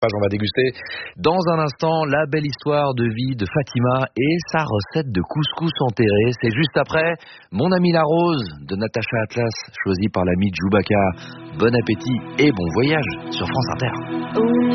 On va déguster dans un instant la belle histoire de vie de Fatima et sa recette de couscous enterré. C'est juste après Mon ami la rose de Natacha Atlas, choisi par l'ami Djoubaka. Bon appétit et bon voyage sur France Inter.